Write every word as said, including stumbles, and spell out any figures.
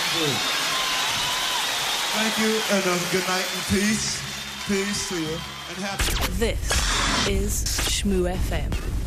Thank you, and um, good night and peace. Peace to you, and happy. This is Shmoo F M.